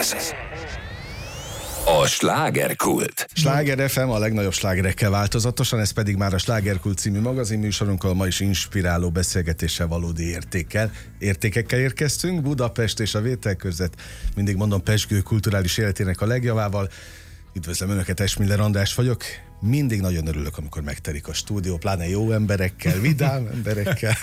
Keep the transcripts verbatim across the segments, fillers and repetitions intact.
Ez a Slágerkult. Sláger ef em a legnagyobb slágerekkel változatosan, ez pedig már a Slágerkult című magazinműsorunkkal, ma is inspiráló beszélgetéssel, valódi értékkel, értékekkel érkeztünk. Budapest és a vételkörzet, mindig mondom, pezsgő kulturális életének a legjavával. Üdvözlöm Önöket, Esmiller András vagyok. Mindig nagyon örülök, amikor megtelik a stúdió, pláne jó emberekkel, vidám emberekkel.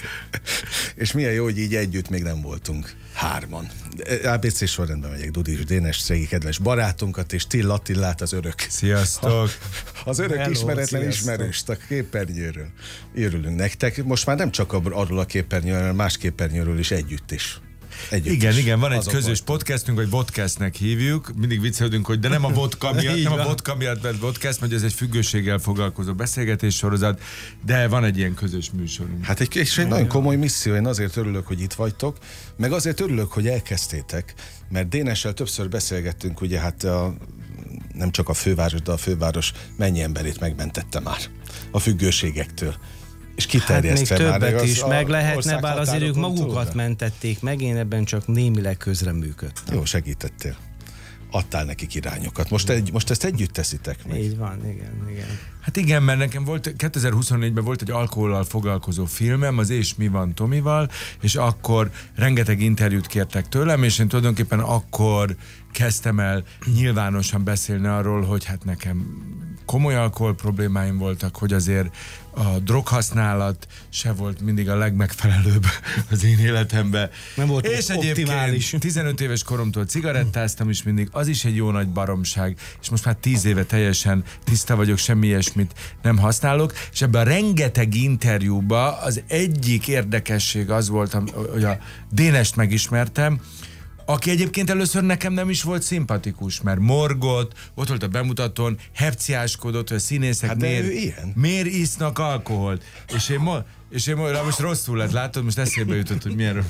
És milyen jó, hogy így együtt még nem voltunk hárman. á bé cé sorrendben megyek, Dudis Dénes, Szegi kedves barátunkat, és Till Attilát, az örök. Sziasztok! Az örök Hello, ismeretlen sziasztok. ismerőst a képernyőről. Örülünk nektek. Most már nem csak arról a képernyőről, hanem más képernyőről is együtt is. Együtt igen, is. igen, van egy Azok közös vagyunk. podcastünk, vagy podcastnek hívjuk. Mindig viccelődünk, hogy de nem a vodka miatt, nem a vodka miatt lett podcast, mert ez egy függőséggel foglalkozó beszélgetés sorozat, de van egy ilyen közös műsorunk. Hát egy, és egy nagyon komoly misszió, én azért örülök, hogy itt vagytok, meg azért örülök, hogy elkezdtétek, mert Dénessel többször beszélgettünk, ugye hát a, nem csak a főváros, de a főváros mennyi emberét megmentette már a függőségektől. És kiterjesztve hát még már többet az is a meg lehetne, bár azért ők országhatárokon magukat túlra. mentették meg, én ebben csak némileg közreműködtem. Jó, segítettél. Adtál nekik irányokat. Most, egy, most ezt együtt teszitek meg. Így van, igen, igen. Hát igen, mert nekem volt, kétezer-huszonnégyben volt egy alkohollal foglalkozó filmem, az És mi van Tomival, és akkor rengeteg interjút kértek tőlem, és én tulajdonképpen akkor kezdtem el nyilvánosan beszélni arról, hogy hát nekem komoly alkohol problémáim voltak, hogy azért a droghasználat se volt mindig a legmegfelelőbb az én életemben. Nem volt és optimális. egyébként tizenöt éves koromtól cigarettáztam is mindig, az is egy jó nagy baromság, és most már tíz éve teljesen tiszta vagyok, semmi ilyesmit nem használok, és ebben a rengeteg interjúban az egyik érdekesség az volt, hogy a Dénest megismertem, aki egyébként először nekem nem is volt szimpatikus, mert morgott, ott volt a bemutatón, hepciáskodott, hogy a színészek Hát de miért, ő ilyen. miért isznak alkoholt. És én, mo- és én mo- most rosszul lett, látod, most eszébe jutott, hogy milyen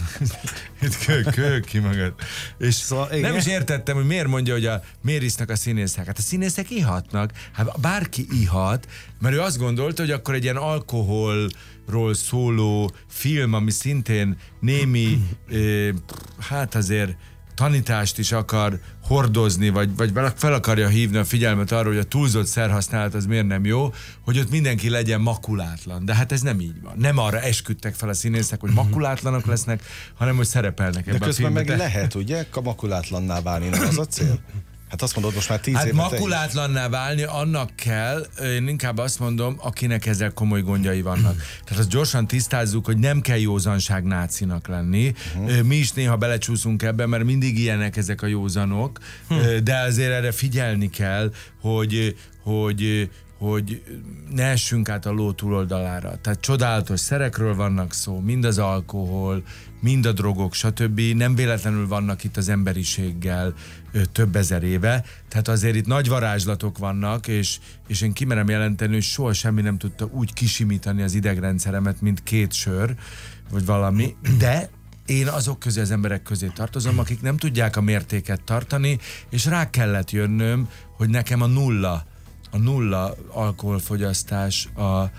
kő, kő ki magad. És Szóval, nem igen. is értettem, hogy miért mondja, hogy a, miért isznak a színészek. Hát a színészek ihatnak, hát bárki ihat, mert ő azt gondolta, hogy akkor egy ilyen alkoholról szóló film, ami szintén némi, eh, hát azért tanítást is akar hordozni, vagy, vagy fel akarja hívni a figyelmet arra, hogy a túlzott szerhasználat az miért nem jó, hogy ott mindenki legyen makulátlan. De hát ez nem így van. Nem arra esküdtek fel a színészek, hogy makulátlanok lesznek, hanem hogy szerepelnek De ebben a közben filmben. meg lehet, ugye, makulátlanná válni, nem az a cél? Hát azt mondod, most már tíz Hát éve te is. makulátlanná válni annak kell, én inkább azt mondom, akinek ezzel komoly gondjai vannak. Tehát azt gyorsan tisztázzuk, hogy nem kell józanság nácinak lenni. Uh-huh. Mi is néha belecsúszunk ebben, mert mindig ilyenek ezek a józanok, hm. de azért erre figyelni kell, hogy, hogy hogy ne essünk át a ló túloldalára. Tehát csodálatos szerekről vannak szó, mind az alkohol, mind a drogok, stb. Nem véletlenül vannak itt az emberiséggel ö, több ezer éve. Tehát azért itt nagy varázslatok vannak, és, és én kimerem jelenteni, hogy soha semmi nem tudta úgy kisimítani az idegrendszeremet, mint két sör, vagy valami. De én azok közé, az emberek közé tartozom, akik nem tudják a mértéket tartani, és rá kellett jönnöm, hogy nekem a nulla a nulla alkoholfogyasztás a, a,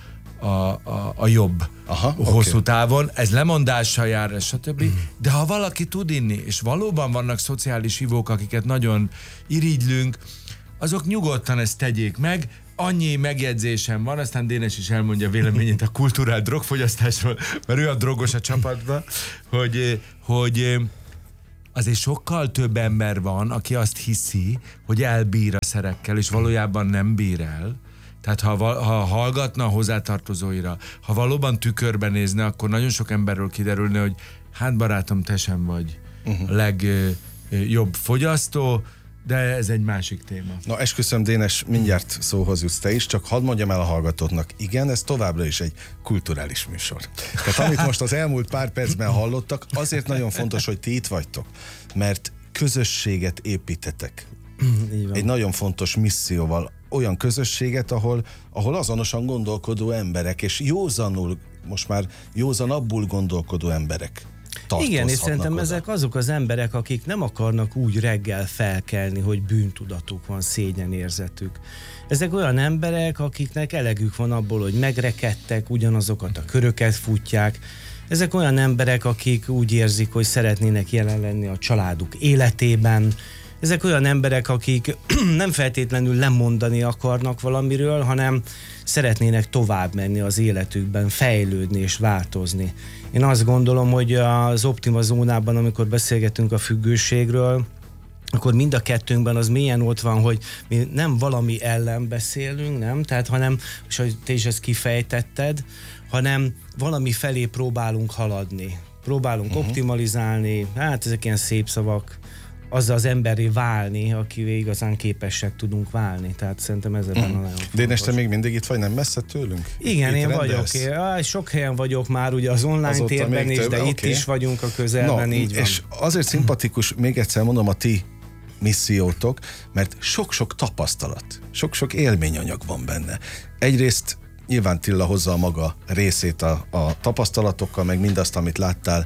a, a jobb. Aha, hosszú okay. távon. Ez lemondással jár, stb. Mm. De ha valaki tud inni, és valóban vannak szociális hívók, akiket nagyon irigylünk, azok nyugodtan ezt tegyék meg. Annyi megjegyzésem van, aztán Dénes is elmondja véleményét a kulturált drogfogyasztásról, mert ő a drogos a csapatban, hogy, hogy azért sokkal több ember van, aki azt hiszi, hogy elbír a szerekkel, és valójában nem bír el. Tehát ha, ha hallgatna a hozzátartozóira, ha valóban tükörben nézne, akkor nagyon sok emberről kiderülne, hogy hát barátom, te sem vagy uh-huh. a legjobb fogyasztó, de ez egy másik téma. Na, esküszöm, Dénes, mindjárt szóhoz jutsz te is, csak hadd mondjam el a hallgatóknak, igen, ez továbbra is egy kulturális műsor. Tehát amit most az elmúlt pár percben hallottak, azért nagyon fontos, hogy ti itt vagytok, mert közösséget építetek. Egy nagyon fontos misszióval, olyan közösséget, ahol, ahol azonosan gondolkodó emberek, és józanul, most már józanabbul gondolkodó emberek Igen, és szerintem oda. Ezek azok az emberek, akik nem akarnak úgy reggel felkelni, hogy bűntudatuk van, szégyenérzetük. Ezek olyan emberek, akiknek elegük van abból, hogy megrekedtek, ugyanazokat a köröket futják. Ezek olyan emberek, akik úgy érzik, hogy szeretnének jelen lenni a családuk életében, Ezek olyan emberek, akik nem feltétlenül lemondani akarnak valamiről, hanem szeretnének tovább menni az életükben, fejlődni és változni. Én azt gondolom, hogy az Optima zónában, amikor beszélgetünk a függőségről, akkor mind a kettőnkben az mélyen ott van, hogy mi nem valami ellen beszélünk, nem? Tehát, hanem, és hogy te is ezt kifejtetted, hanem valami felé próbálunk haladni. Próbálunk uh-huh. optimalizálni, hát ezek ilyen szép szavak, azzal az emberré válni, akivé igazán képesek tudunk válni. Tehát szerintem ez ebben mm. a nagyon fontos. Dénes, te még mindig itt vagy, nem messze tőlünk? Igen, itt én rendelsz? vagyok. Á, sok helyen vagyok már, ugye az online azóta térben is, de okay. itt is vagyunk a közelben, no, így van. És azért szimpatikus, még egyszer mondom, a ti missziótok, mert sok-sok tapasztalat, sok-sok élményanyag van benne. Egyrészt nyilván Tilla hozza a maga részét a, a tapasztalatokkal, meg mindazt, amit láttál,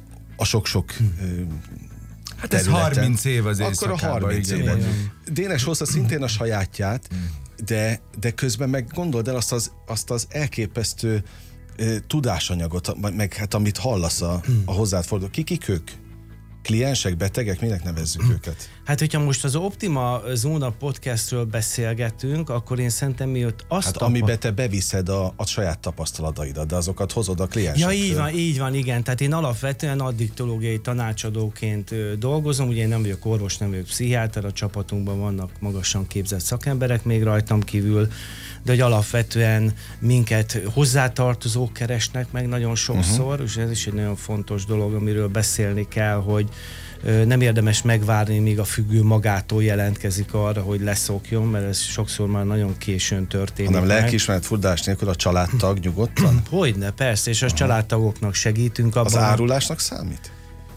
a sok-sok hmm. Hát ez területen. harminc év az éjszakában. Akkor a harminc év. Dénes hozza szintén a sajátját, de, de közben meg gondold el azt az, azt az elképesztő uh, tudásanyagot, meg hát amit hallasz a, a hozzád forduló. Ki, kik ők? Kliensek, betegek, minek nevezzük őket? Hát, hogyha most az Optima Zóna podcastről beszélgetünk, akkor én szerintem mi ott azt... Hát tapa... amiben te beviszed a, a saját tapasztalataidat, de azokat hozod a kliensekről. Ja, így van, így van, igen. Tehát én alapvetően addiktológiai tanácsadóként ö, dolgozom, ugye én nem vagyok orvos, nem vagyok pszichiáter, a csapatunkban vannak magasan képzett szakemberek még rajtam kívül, de hogy alapvetően minket hozzátartozók keresnek meg nagyon sokszor, uh-huh. és ez is egy nagyon fontos dolog, amiről beszélni kell, hogy nem érdemes megvárni, míg a függő magától jelentkezik arra, hogy leszokjon, mert ez sokszor már nagyon későn történik. Hanem lelkiismeret furdalás nélkül a családtag nyugodtan? Hogyne, persze, és a családtagoknak segítünk abban. Az árulásnak számít?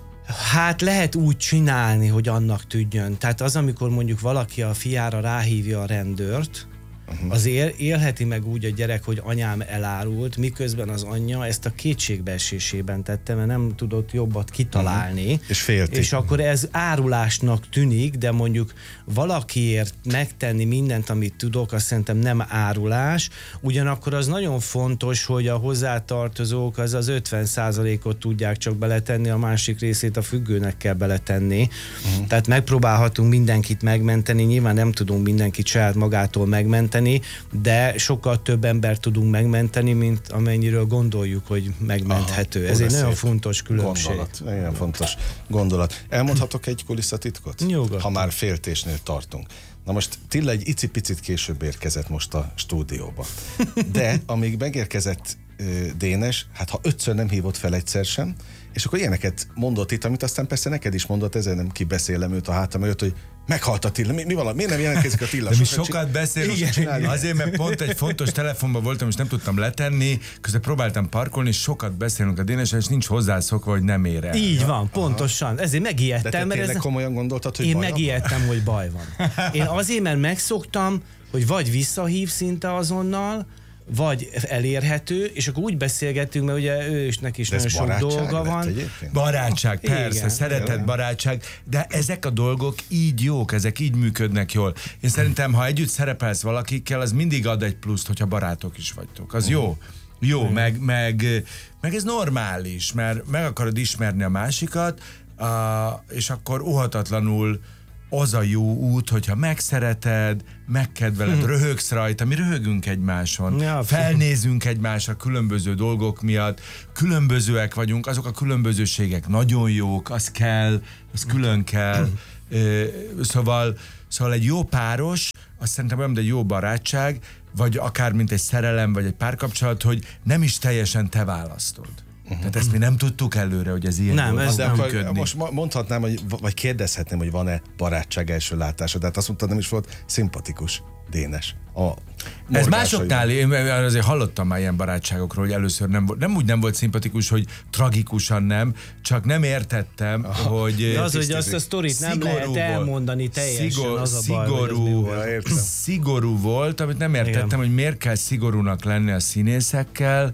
Hát lehet úgy csinálni, hogy annak tűnjön. Tehát az, amikor mondjuk valaki a fiára ráhívja a rendőrt, Uh-huh. az él, élheti meg úgy a gyerek, hogy anyám elárult, miközben az anyja ezt a kétségbeesésében tette, mert nem tudott jobbat kitalálni. Uh-huh. És félti. És akkor ez árulásnak tűnik, de mondjuk valakiért megtenni mindent, amit tudok, azt szerintem nem árulás. Ugyanakkor az nagyon fontos, hogy a hozzátartozók az az ötven százalékot tudják csak beletenni, a másik részét a függőnek kell beletenni. Uh-huh. Tehát megpróbálhatunk mindenkit megmenteni, nyilván nem tudunk mindenkit saját magától megmenteni, de sokkal több embert tudunk megmenteni, mint amennyiről gondoljuk, hogy megmenthető. Aha, ez egy nagyon fontos különbség. Gondolat, nagyon fontos gondolat. Elmondhatok egy kulisszatitkot? Nyugodtan. Ha már féltésnél tartunk. Na most Tilla egy icipicit később érkezett most a stúdióba. De amíg megérkezett uh, Dénes, hát ha ötször nem hívott fel egyszer sem, és akkor ilyeneket mondott itt, amit aztán persze neked is mondott, ezzel nem kibeszélem őt a hátam mögött, hogy meghalt a Tilla. Mi, mi van? Miért nem jelentkezik a Tilla? De mi sokat, sokat beszélünk. Azért, mert pont egy fontos telefonban voltam, és nem tudtam letenni, közben próbáltam parkolni, és sokat beszélünk a Dénessel, és nincs hozzászokva, hogy nem ér el. Így van, pontosan. Ezért megijedtem. De te mert tényleg ez... komolyan gondoltad, hogy Én baj megijedtem, van? hogy baj van. Én azért, mert megszoktam, hogy vagy visszahív szinte azonnal, vagy elérhető, és akkor úgy beszélgettünk, mert ugye ő is neki is nagyon sok dolga van. Egyébként? Barátság, persze, igen, szeretet, igen. barátság, de ezek a dolgok így jók, ezek így működnek jól. Én szerintem, ha együtt szerepelsz valakikkel, az mindig ad egy pluszt, hogyha barátok is vagytok. Az jó. Jó, meg, meg, meg ez normális, mert meg akarod ismerni a másikat, és akkor óhatatlanul az a jó út, hogyha megszereted, megkedveled, hm. röhögsz rajta, mi röhögünk egymáson, ja, felnézünk egymásra különböző dolgok miatt, különbözőek vagyunk, azok a különbözőségek nagyon jók, az kell, az külön kell, szóval, szóval egy jó páros, azt szerintem olyan, mint egy jó barátság, vagy akár mint egy szerelem, vagy egy párkapcsolat, hogy nem is teljesen te választod. Uh-huh. Tehát ezt mi nem tudtuk előre, hogy ez ilyen nem, jól ez fog nem működni. Most mondhatnám, hogy, vagy kérdezhetném, hogy van-e barátság első látása, de hát azt mondtad, nem is volt szimpatikus Dénes. A ez másoknál, én azért hallottam már ilyen barátságokról, hogy először nem volt, nem úgy nem volt szimpatikus, hogy tragikusan nem, csak nem értettem, Aha. hogy... De az, hogy azt a sztorit nem lehet elmondani teljesen, szigor, az a baj, szigorú, hogy szigorú volt, amit nem értettem, igen. hogy miért kell szigorúnak lenni a színészekkel,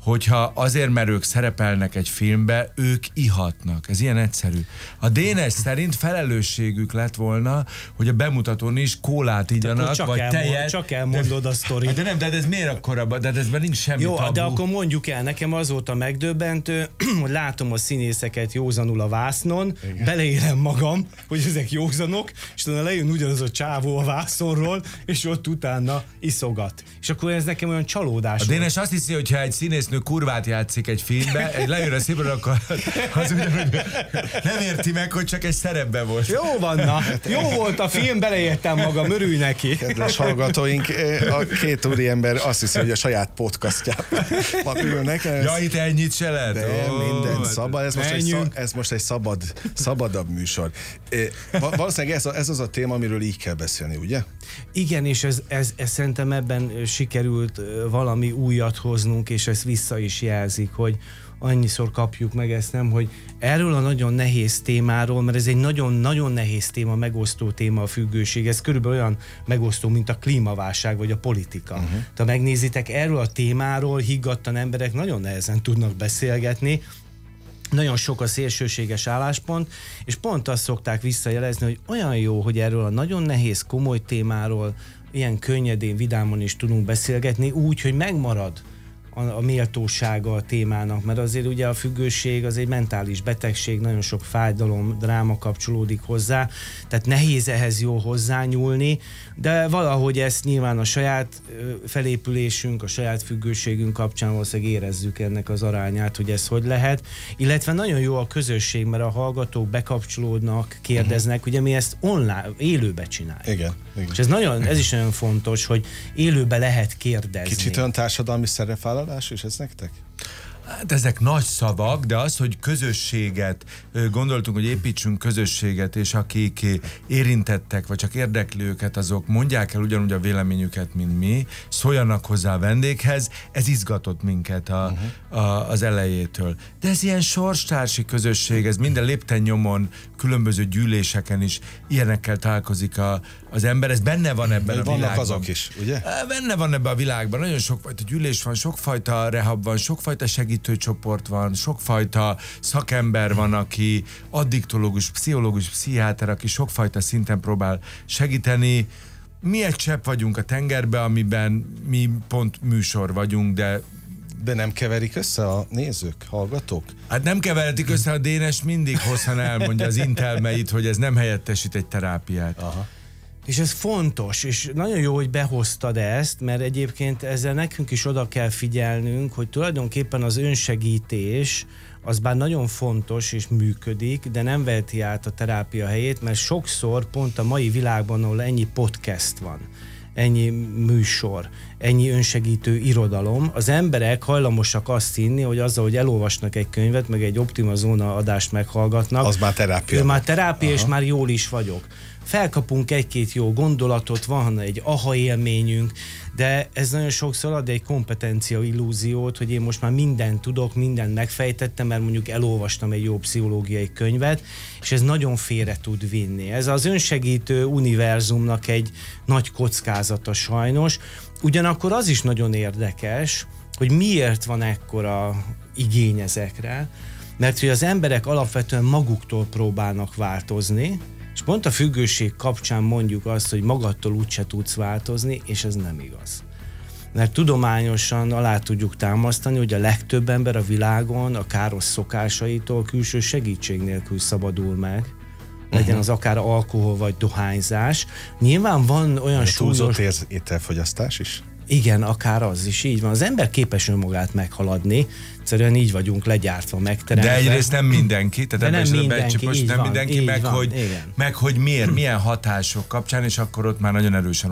hogyha azért, mert ők szerepelnek egy filmbe, ők ihatnak. Ez ilyen egyszerű. A Dénes szerint felelősségük lett volna, hogy a bemutatón is kólát igyanak, csak vagy elmond, tejet. Csak elmondod a sztorit. De nem, de ez miért akkor abban? De ezben nincs semmi Jó, tabu. de akkor mondjuk el, nekem az volt a megdöbbentő, hogy látom a színészeket józanul a vásznon, igen. Beleérem magam, hogy ezek józanok, és utána lejön ugyanaz a csávó a vászonról, és ott utána iszogat. És akkor ez nekem olyan csalódás. A Dénes azt hiszi, hogy ha egy színésznő kurvát játszik egy filmbe, egy lejön a színpadra, akkor az ugyanúgy nem érti meg, hogy csak egy szerepben volt. Jó van, na. Jó volt a film, beleértem magam, örülj neki. Kedves hallgatóink, a két úriember azt hiszi, hogy a saját podcastjában ülnek. Ez... Ja, itt ennyit se lehet. De Ó, minden szabad. Ez most, egy, menjünk. szab, ez most egy szabad, szabadabb műsor. Valószínűleg ez, ez az a téma, amiről így kell beszélni, ugye? Igen, és ez, ez, ez szerintem ebben sikerült valami újat hoznunk, és ezt vissza is jelzik, hogy annyiszor kapjuk meg ezt, nem, hogy erről a nagyon nehéz témáról, mert ez egy nagyon-nagyon nehéz téma, megosztó téma a függőség, ez körülbelül olyan megosztó, mint a klímaválság vagy a politika. Uh-huh. Ha megnézitek, erről a témáról higgadtan emberek nagyon nehezen tudnak beszélgetni, nagyon sok a szélsőséges álláspont, és pont azt szokták visszajelezni, hogy olyan jó, hogy erről a nagyon nehéz, komoly témáról ilyen könnyedén, vidámon is tudunk beszélgetni, úgy, hogy megmarad a, a méltósága a témának, mert azért ugye a függőség az egy mentális betegség, nagyon sok fájdalom, dráma kapcsolódik hozzá, tehát nehéz ehhez jól hozzányúlni, de valahogy ezt nyilván a saját felépülésünk, a saját függőségünk kapcsán valószínűleg érezzük ennek az arányát, hogy ez hogy lehet, illetve nagyon jó a közösség, mert a hallgatók bekapcsolódnak, kérdeznek, uh-huh. ugye mi ezt online, élőbe csináljuk. Igen, igen. És ez, nagyon, ez is nagyon fontos, hogy élőbe lehet kérdezni. Kicsit olyan társadalmi szerepvállalás is ez nektek? Hát ezek nagy szavak, de az, hogy közösséget, gondoltunk, hogy építsünk közösséget, és akik érintettek, vagy csak érdekli őket, azok mondják el ugyanúgy a véleményüket, mint mi, szóljanak hozzá a vendéghez, ez izgatott minket a, uh-huh. a, az elejétől. De ez ilyen sorstársi közösség, ez minden lépten nyomon, különböző gyűléseken is ilyenekkel találkozik a, az ember, ez benne van ebben a vannak világban. Azok is, ugye? Benne van ebben a világban, nagyon sokfajta gyűlés van, sokfajta rehab van, sokfajta segítőcsoport van, sokfajta szakember van, aki addiktológus, pszichológus, pszichiáter, aki sokfajta szinten próbál segíteni. Mi egy csepp vagyunk a tengerbe, amiben mi pont műsor vagyunk, de De nem keverik össze a nézők, hallgatók? hát nem keveredik össze, a Dénes mindig hosszan elmondja az intelmeit, hogy ez nem helyettesít egy terápiát. Aha. És ez fontos, és nagyon jó, hogy behoztad ezt, mert egyébként ezzel nekünk is oda kell figyelnünk, hogy tulajdonképpen az önsegítés az bár nagyon fontos és működik, de nem veheti át a terápia helyét, mert sokszor pont a mai világban, ahol ennyi podcast van, ennyi műsor, ennyi önsegítő irodalom, az emberek hajlamosak azt hinni, hogy azzal, hogy elolvasnak egy könyvet, meg egy Optima Zóna adást meghallgatnak, Az már terápia. ő már terápia, Aha. és már jól is vagyok. Felkapunk egy-két jó gondolatot, van egy aha élményünk, de ez nagyon sokszor ad egy kompetencia illúziót, hogy én most már mindent tudok, mindent megfejtettem, mert mondjuk elolvastam egy jó pszichológiai könyvet, és ez nagyon félre tud vinni. Ez az önsegítő univerzumnak egy nagy kockázata sajnos, ugyanakkor az is nagyon érdekes, hogy miért van ekkora igény ezekre, mert hogy az emberek alapvetően maguktól próbálnak változni, és pont a függőség kapcsán mondjuk azt, hogy magadtól úgyse tudsz változni, és ez nem igaz. Mert tudományosan alá tudjuk támasztani, hogy a legtöbb ember a világon a káros szokásaitól külső segítség nélkül szabadul meg, legyen uh-huh. az akár alkohol vagy dohányzás. Nyilván van olyan súlyos... Túlzott ételfogyasztás is? Igen, akár az is, így van. Az ember képes önmagát meghaladni, egyszerűen így vagyunk legyártva, megteremtve. De egyrészt nem mindenki, tehát nem ebben mindenki, most nem van, mindenki, meg van, hogy, meg hogy miért, milyen hatások kapcsán, és akkor ott már nagyon erősen